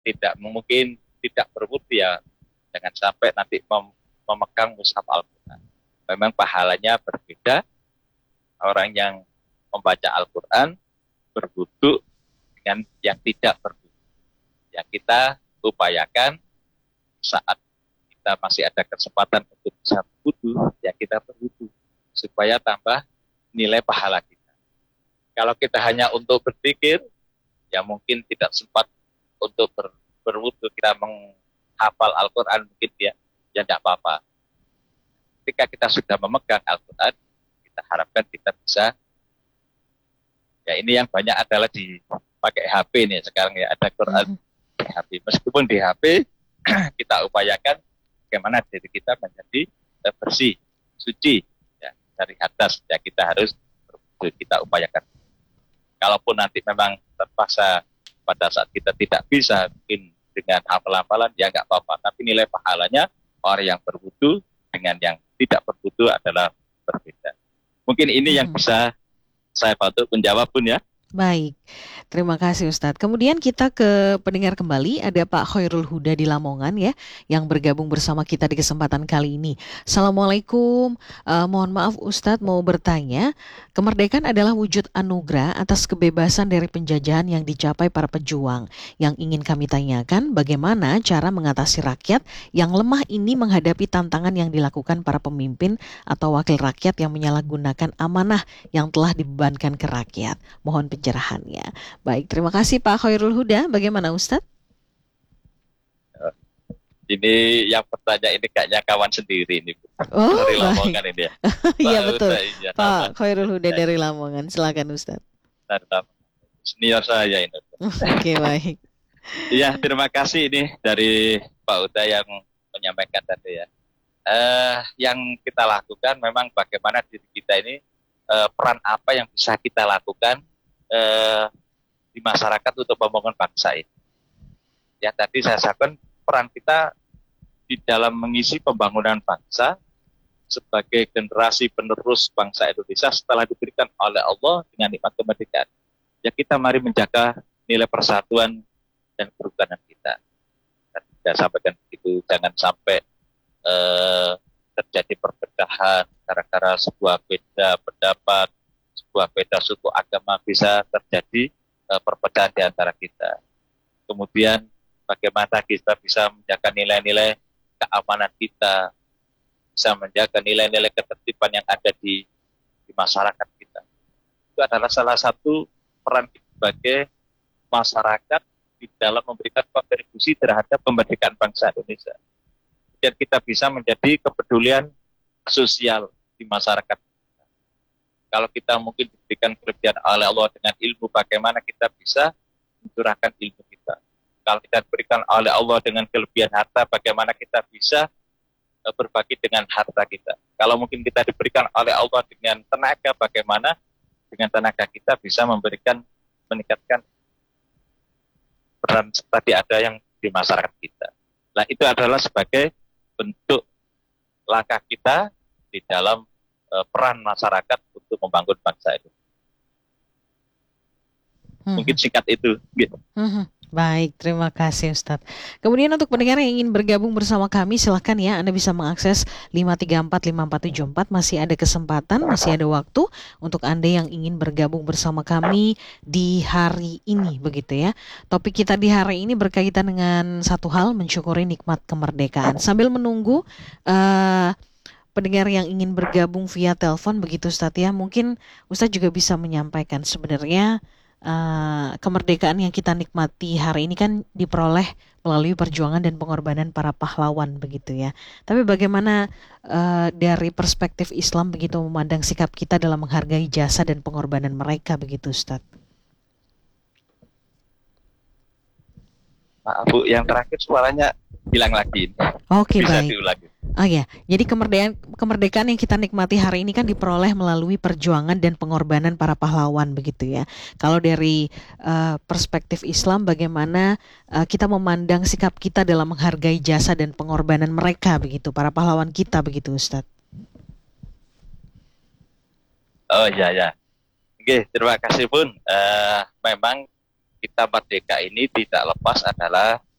tidak mungkin tidak berwudu ya, jangan sampai nanti memegang mushaf Al-Quran. Memang pahalanya berbeda orang yang membaca Al-Quran berwudu dengan yang tidak berwudu. Yang kita upayakan saat kita masih ada kesempatan untuk bisa berwudu, ya kita berwudu supaya tambah nilai pahala kita. Kalau kita hanya untuk berpikir, ya mungkin tidak sempat untuk berwudu, kita menghafal Al-Quran mungkin ya tidak apa-apa. Ketika kita sudah memegang Al-Quran, kita harapkan kita bisa, ya ini yang banyak adalah dipakai HP nih sekarang ya, ada Quran di HP. Meskipun di HP, kita upayakan bagaimana diri kita menjadi bersih, suci, ya, dari hadas, ya kita harus kita upayakan. Kalaupun nanti memang terpaksa pada saat kita tidak bisa mungkin dengan hafalan-hafalan, ya nggak apa-apa. Tapi nilai pahalanya orang yang berwudu dengan yang tidak berwudu adalah berbeda. Mungkin ini yang bisa saya bantu menjawab, Bun, ya. Baik, terima kasih Ustadz. Kemudian kita ke pendengar kembali, ada Pak Khairul Huda di Lamongan ya, yang bergabung bersama kita di kesempatan kali ini. Assalamualaikum, mohon maaf Ustadz mau bertanya, kemerdekaan adalah wujud anugerah atas kebebasan dari penjajahan yang dicapai para pejuang. Yang ingin kami tanyakan, bagaimana cara mengatasi rakyat yang lemah ini menghadapi tantangan yang dilakukan para pemimpin atau wakil rakyat yang menyalahgunakan amanah yang telah dibebankan ke rakyat. Mohon pencerahannya. Baik, terima kasih Pak Khairul Huda. Bagaimana Ustadz? Ini yang bertanya ini kayaknya kawan sendiri ini, Bu. Oh, Dari baik. Lamongan ini ya. Iya betul. Ya, Pak Khairul Huda dari Lamongan. Silakan Ustadz. Senior saya ini. Oke, baik. Iya, terima kasih ini dari Pak Huda yang menyampaikan tadi ya. Yang kita lakukan memang bagaimana diri kita ini, peran apa yang bisa kita lakukan di masyarakat untuk membangun bangsa ini. Ya tadi saya sampaikan peran kita di dalam mengisi pembangunan bangsa sebagai generasi penerus bangsa Indonesia setelah diberikan oleh Allah dengan nikmat kemerdekaan. Ya kita mari menjaga nilai persatuan dan kerukunan kita. Dan saya sampaikan begitu, jangan sampai terjadi perpecahan gara-gara sebuah beda pendapat, sebuah beda suku agama, bisa terjadi perpecahan di antara kita. Kemudian bagaimana kita bisa menjaga nilai-nilai keamanan kita, bisa menjaga nilai-nilai ketertiban yang ada di masyarakat kita. Itu adalah salah satu peran sebagai masyarakat di dalam memberikan kontribusi terhadap kemerdekaan bangsa Indonesia. Dan kita bisa menjadi kepedulian sosial di masyarakat. Kalau kita mungkin diberikan kelebihan oleh Allah dengan ilmu, bagaimana kita bisa mencurahkan ilmu kita. Kalau kita diberikan oleh Allah dengan kelebihan harta, bagaimana kita bisa berbagi dengan harta kita. Kalau mungkin kita diberikan oleh Allah dengan tenaga, bagaimana dengan tenaga kita bisa meningkatkan peran tadi ada yang di masyarakat kita. Nah, itu adalah sebagai bentuk langkah kita di dalam peran masyarakat untuk membangun bangsa itu. Mungkin singkat itu. Gitu. Baik, terima kasih Ustadz. Kemudian untuk pendengar yang ingin bergabung bersama kami, silahkan ya, Anda bisa mengakses 5345474, masih ada kesempatan, masih ada waktu untuk Anda yang ingin bergabung bersama kami di hari ini, begitu ya. Topik kita di hari ini berkaitan dengan satu hal, mensyukuri nikmat kemerdekaan. Sambil menunggu pendengar yang ingin bergabung via telepon, begitu Ustadz ya, mungkin Ustadz juga bisa menyampaikan sebenarnya kemerdekaan yang kita nikmati hari ini kan diperoleh melalui perjuangan dan pengorbanan para pahlawan, begitu ya. Tapi bagaimana dari perspektif Islam begitu memandang sikap kita dalam menghargai jasa dan pengorbanan mereka, begitu Ustadz? Maaf Bu, yang terakhir suaranya hilang lagi. Oke, bisa baik. diulangi. Oh ya, jadi kemerdekaan yang kita nikmati hari ini kan diperoleh melalui perjuangan dan pengorbanan para pahlawan, begitu ya. Kalau dari perspektif Islam, bagaimana kita memandang sikap kita dalam menghargai jasa dan pengorbanan mereka, begitu, para pahlawan kita, begitu Ustadz? Oh ya. Oke, terima kasih Bun. Memang kita merdeka ini tidak lepas adalah